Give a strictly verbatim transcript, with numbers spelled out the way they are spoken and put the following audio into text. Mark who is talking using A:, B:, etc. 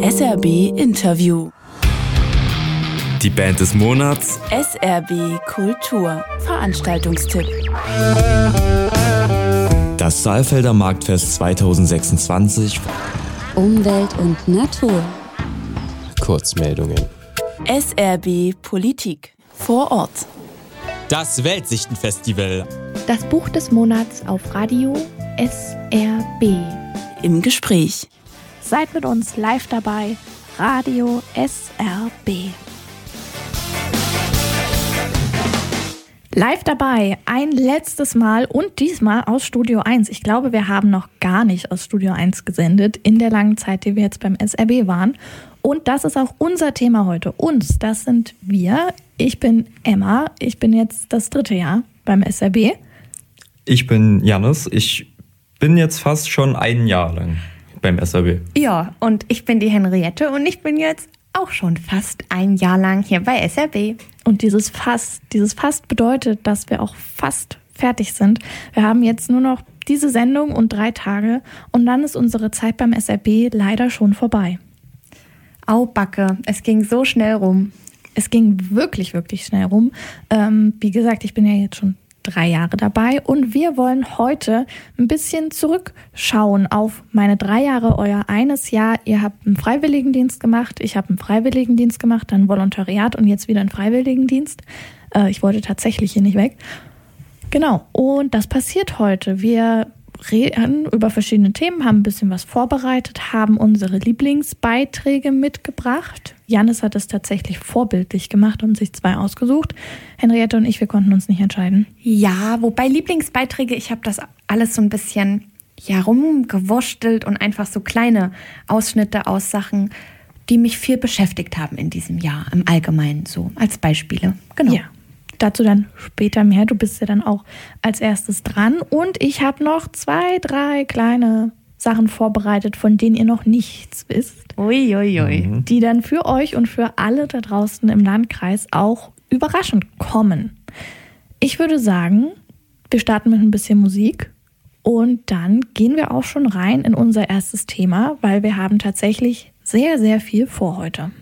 A: S R B Interview.
B: Die Band des Monats.
A: S R B Kultur. Veranstaltungstipp.
B: Das Saalfelder Marktfest zweitausendsechsundzwanzig.
C: Umwelt und Natur.
D: Kurzmeldungen.
A: S R B Politik. Vor Ort.
B: Das Weltsichtenfestival.
E: Das Buch des Monats auf Radio S R B.
A: Im Gespräch.
E: Seid mit uns live dabei. Radio S R B. Live dabei, ein letztes Mal und diesmal aus Studio eins. Ich glaube, wir haben noch gar nicht aus Studio eins gesendet in der langen Zeit, die wir jetzt beim S R B waren. Und das ist auch unser Thema heute. Uns, das sind wir. Ich bin Emma, ich bin jetzt das dritte Jahr beim S R B.
F: Ich bin Jannis, ich bin jetzt fast schon ein Jahr lang beim S R B.
G: Ja, und ich bin die Henriette und ich bin jetzt auch schon fast ein Jahr lang hier bei S R B.
E: Und dieses fast, dieses fast bedeutet, dass wir auch fast fertig sind. Wir haben jetzt nur noch diese Sendung und drei Tage und dann ist unsere Zeit beim S R B leider schon vorbei.
G: Au Backe, es ging so schnell rum.
E: Es ging wirklich, wirklich schnell rum. Ähm, wie gesagt, ich bin ja jetzt schon drei Jahre dabei und wir wollen heute ein bisschen zurückschauen auf meine drei Jahre, euer eines Jahr. Ihr habt einen Freiwilligendienst gemacht, ich habe einen Freiwilligendienst gemacht, dann Volontariat und jetzt wieder einen Freiwilligendienst. Äh, ich wollte tatsächlich hier nicht weg. Genau, und das passiert heute. Wir reden über verschiedene Themen, haben ein bisschen was vorbereitet, haben unsere Lieblingsbeiträge mitgebracht. Jannis hat es tatsächlich vorbildlich gemacht und sich zwei ausgesucht. Henriette und ich, wir konnten uns nicht entscheiden.
G: Ja, wobei Lieblingsbeiträge, ich habe das alles so ein bisschen ja, rumgewurstelt und einfach so kleine Ausschnitte aus Sachen, die mich viel beschäftigt haben in diesem Jahr, im Allgemeinen so, als Beispiele. Genau.
E: Ja. Dazu dann später mehr. Du bist ja dann auch als erstes dran. Und ich habe noch zwei, drei kleine Sachen vorbereitet, von denen ihr noch nichts wisst.
G: Ui, ui, ui.
E: Mhm. Die dann für euch und für alle da draußen im Landkreis auch überraschend kommen. Ich würde sagen, wir starten mit ein bisschen Musik. Und dann gehen wir auch schon rein in unser erstes Thema, weil wir haben tatsächlich sehr, sehr viel vor heute.